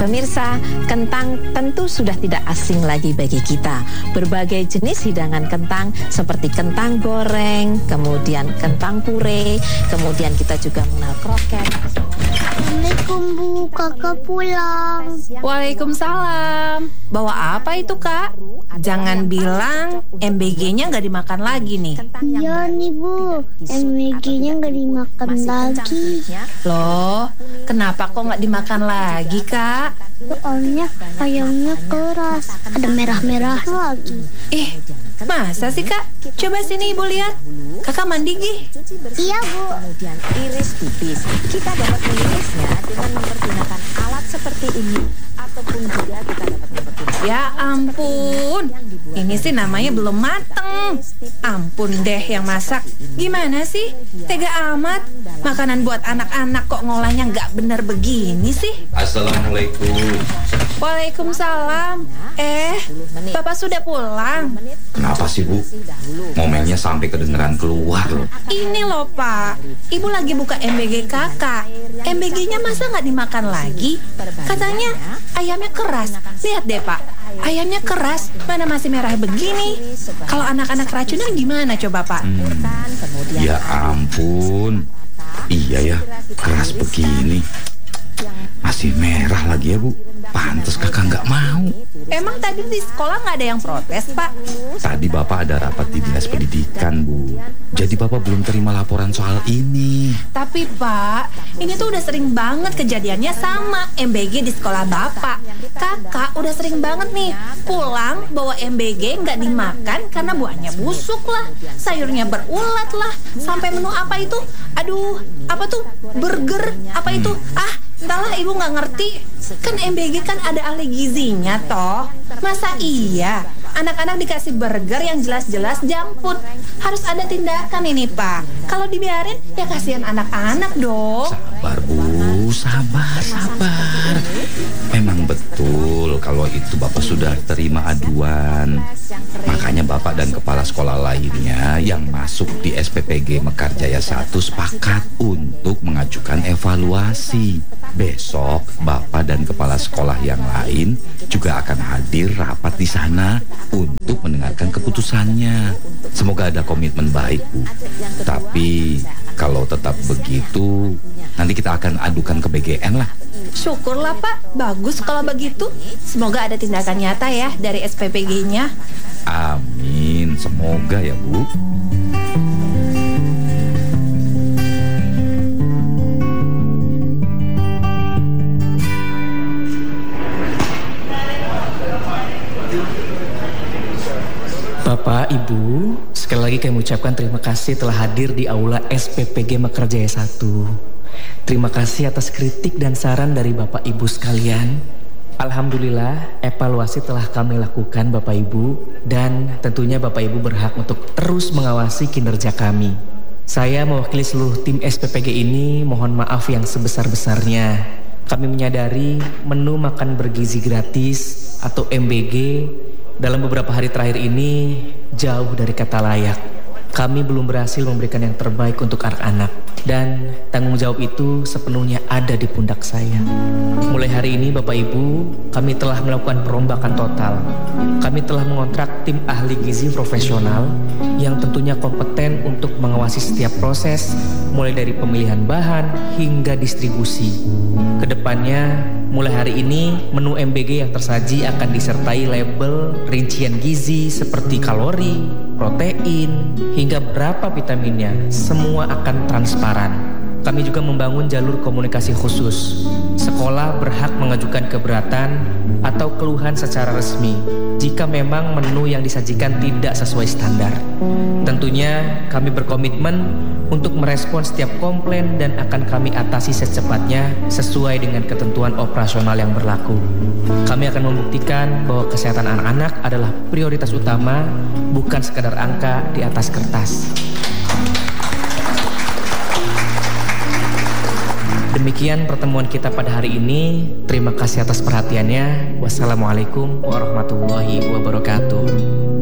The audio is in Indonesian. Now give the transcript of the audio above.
Pemirsa, kentang tentu sudah tidak asing lagi bagi kita. Berbagai jenis hidangan kentang seperti kentang goreng, kemudian kentang puree, kemudian kita juga mengenal kroket. Assalamualaikum Bu, kakak pulang. Waalaikumsalam. Bawa apa itu Kak? Jangan bilang MBG-nya nggak dimakan lagi nih. Iya nih Bu, MBG-nya nggak dimakan lagi. Loh, kenapa kok nggak dimakan lagi Kak? Soalnya ayamnya keras, ada merah-merah lagi. Masa sih Kak? Coba sini Ibu lihat. Kakak mandi gih. Iya Bu. Kemudian iris tipis. Kita dapat mengirisnya dengan mempergunakan alat seperti ini, ataupun juga kita dapat mempergunakan. Ya ampun, ini sih namanya belum mateng. Ampun deh yang masak. Gimana sih? Tega amat. Makanan buat anak-anak kok ngolahnya nggak bener begini sih? Assalamualaikum. Waalaikumsalam. Bapak sudah pulang? Kenapa sih Bu? Ngomelnya sampai kedengeran keluar loh. Ini loh Pak, Ibu lagi buka MBG kakak. MBG-nya masa nggak dimakan lagi? Katanya ayamnya keras. Lihat deh Pak, ayamnya keras, mana masih merah begini. Kalau anak-anak keracunan gimana coba Pak? Ya ampun. Iya ya, keras begini. Masih merah lagi ya Bu. Pantes kakak nggak mau. Emang tadi di sekolah nggak ada yang protes Pak? Tadi Bapak ada rapat di Dinas Pendidikan Bu. Jadi Bapak belum terima laporan soal ini. Tapi Pak, ini tuh udah sering banget kejadiannya sama MBG di sekolah Bapak. Kakak udah sering banget nih pulang bawa MBG nggak dimakan karena buahnya busuk lah, sayurnya berulat lah, sampai menu apa itu? Aduh, apa tuh? Burger, apa itu? Entahlah Ibu nggak ngerti. Kan MBG kan ada ahli gizinya toh. Masa iya anak-anak dikasih burger yang jelas-jelas junk food? Harus ada tindakan ini Pak. Kalau dibiarin ya kasihan anak-anak dong. Sabar Bu, sabar. Memang betul kalau itu Bapak sudah terima aduan. Makanya Bapak dan kepala sekolah lainnya yang masuk di SPPG Mekarjaya 1 sepakat untuk mengajukan evaluasi. Besok Bapak dan kepala sekolah yang lain juga akan hadir rapat di sana untuk mendengarkan keputusannya. Semoga ada komitmen baik Bu. Tapi kalau tetap begitu, nanti kita akan adukan ke BGN lah. Syukurlah Pak, bagus kalau begitu. Semoga ada tindakan nyata ya dari SPPG-nya. Amin, semoga ya Bu. Bapak, Ibu, sekali lagi kami ucapkan terima kasih telah hadir di Aula SPPG Mekarjaya 1. Terima kasih atas kritik dan saran dari Bapak Ibu sekalian. Alhamdulillah, evaluasi telah kami lakukan Bapak Ibu, dan tentunya Bapak Ibu berhak untuk terus mengawasi kinerja kami. Saya mewakili seluruh tim SPPG ini mohon maaf yang sebesar-besarnya. Kami menyadari menu makan bergizi gratis atau MBG dalam beberapa hari terakhir ini jauh dari kata layak. Kami belum berhasil memberikan yang terbaik untuk anak-anak, dan tanggung jawab itu sepenuhnya ada di pundak saya. Mulai hari ini Bapak Ibu, kami telah melakukan perombakan total. Kami telah mengontrak tim ahli gizi profesional yang tentunya kompeten untuk mengawasi setiap proses, mulai dari pemilihan bahan hingga distribusi. Kedepannya, mulai hari ini menu MBG yang tersaji akan disertai label rincian gizi seperti kalori, protein, hingga berapa vitaminnya. Semua akan transparan. Kami juga membangun jalur komunikasi khusus. Sekolah berhak mengajukan keberatan atau keluhan secara resmi jika memang menu yang disajikan tidak sesuai standar. Tentunya kami berkomitmen untuk merespon setiap komplain dan akan kami atasi secepatnya sesuai dengan ketentuan operasional yang berlaku. Kami akan membuktikan bahwa kesehatan anak-anak adalah prioritas utama, bukan sekadar angka di atas kertas. Demikian pertemuan kita pada hari ini. Terima kasih atas perhatiannya. Wassalamualaikum warahmatullahi wabarakatuh.